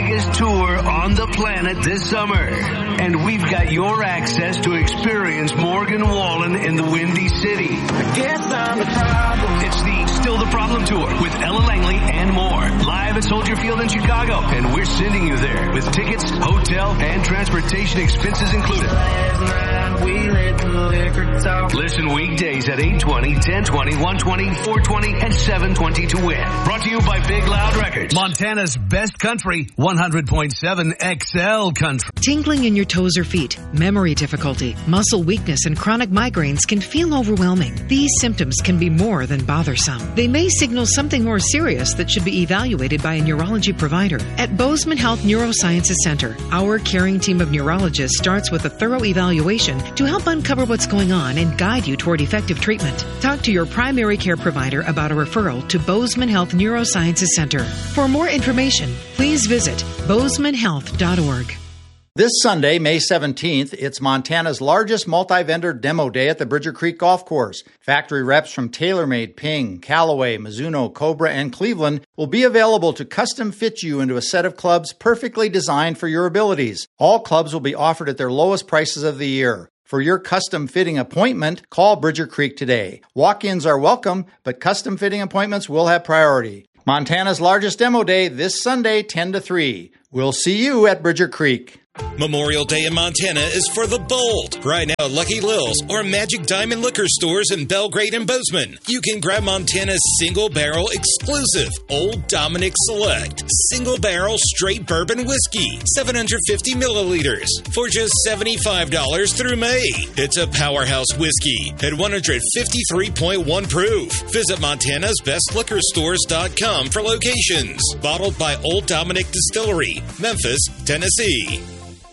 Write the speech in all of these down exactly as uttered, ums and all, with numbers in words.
biggest tour on the planet this summer. And we've got your access to experience Morgan Wallen in the Windy City. I guess I'm the problem. It's the Still the Problem Tour with Ella Langley and more. Live at Soldier Field in Chicago. And we're sending you there with tickets, hotel, and transportation expenses included. Listen weekdays at eight twenty, ten twenty, one twenty, four twenty, and seven twenty to win. Brought to you by Big Loud Records. Montana's best country, one hundred point seven X L Country. Tingling in your toes or feet, memory difficulty, muscle weakness, and chronic migraines can feel overwhelming. These symptoms can be more than bothersome. They may signal something more serious that should be evaluated by a neurology provider. At Bozeman Health Neurosciences Center, our caring team of neurologists starts with a thorough evaluation to help uncover what's going on and guide you toward effective treatment. Talk to your primary care provider about a referral to Bozeman Health Neurosciences Center. For more information, please visit bozeman health dot org. This Sunday, May seventeenth, it's Montana's largest multi-vendor demo day at the Bridger Creek Golf Course. Factory reps from TaylorMade, Ping, Callaway, Mizuno, Cobra, and Cleveland will be available to custom fit you into a set of clubs perfectly designed for your abilities. All clubs will be offered at their lowest prices of the year. For your custom fitting appointment, call Bridger Creek today. Walk-ins are welcome, but custom fitting appointments will have priority. Montana's largest demo day this Sunday, ten to three. We'll see you at Bridger Creek. Memorial Day in Montana is for the bold. Right now, Lucky Lil's or Magic Diamond Liquor Stores in Belgrade and Bozeman. You can grab Montana's single barrel exclusive Old Dominick Select single barrel straight bourbon whiskey, seven hundred fifty milliliters for just seventy-five dollars through May. It's a powerhouse whiskey at one hundred fifty-three point one proof. Visit Montana's Best Liquor Stores dot com for locations. Bottled by Old Dominick Distillery, Memphis, Tennessee.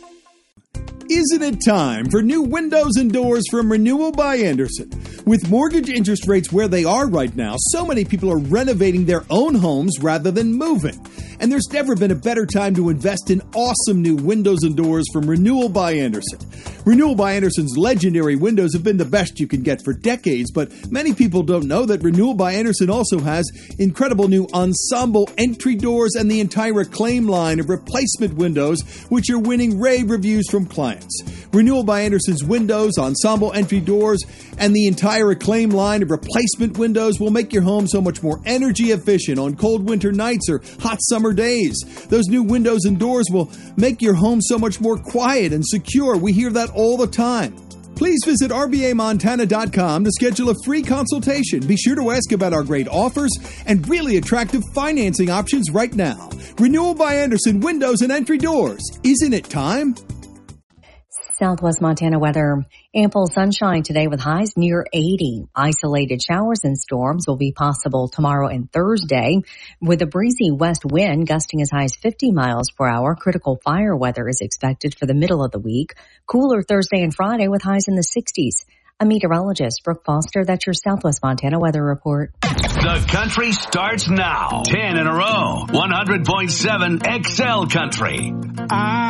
Isn't it time for new windows and doors from Renewal by Andersen? With mortgage interest rates where they are right now, so many people are renovating their own homes rather than moving. And there's never been a better time to invest in awesome new windows and doors from Renewal by Andersen. Renewal by Andersen's legendary windows have been the best you can get for decades, but many people don't know that Renewal by Andersen also has incredible new ensemble entry doors and the entire Acclaim line of replacement windows, which are winning rave reviews from clients. Renewal by Andersen's windows, ensemble entry doors, and the entire Acclaim line of replacement windows will make your home so much more energy efficient on cold winter nights or hot summer days. Those new windows and doors will make your home so much more quiet and secure. We hear that all the time. Please visit R B A Montana dot com to schedule a free consultation. Be sure to ask about our great offers and really attractive financing options right now. Renewal by Andersen Windows and Entry Doors. Isn't it time? Southwest Montana weather. Ample sunshine today with highs near eighty. Isolated showers and storms will be possible tomorrow and Thursday with a breezy west wind gusting as high as fifty miles per hour. Critical fire weather is expected for the middle of the week. Cooler Thursday and Friday with highs in the sixties. I'm meteorologist Brooke Foster. That's your Southwest Montana weather report. The country starts now. ten in a row. one hundred point seven X L Country. I